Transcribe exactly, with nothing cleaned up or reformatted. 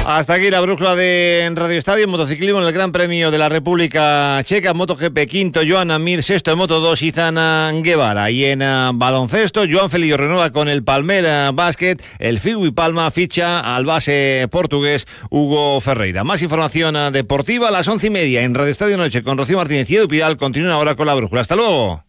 Hasta aquí la brújula de Radio Estadio. Motociclismo en el Gran Premio de la República Checa. MotoGP quinto, Joan Mir. Sexto en Moto dos, Izan Guevara. Y en uh, baloncesto, Joan Feliu renueva con el Palmera Basket. El Figui Palma ficha al base portugués Hugo Ferreira. Más información uh, deportiva a las once y media en Radio Estadio Noche con Rocío Martínez y Edu Pidal. Continúa ahora con la brújula. Hasta luego.